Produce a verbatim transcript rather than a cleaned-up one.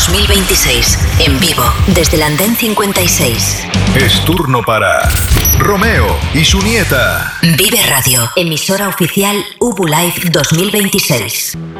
dos mil veintiséis, en vivo, desde el Andén cincuenta y seis. Es turno para Romeo y su nieta. Vive Radio, emisora oficial U B U Live dos mil veintiséis.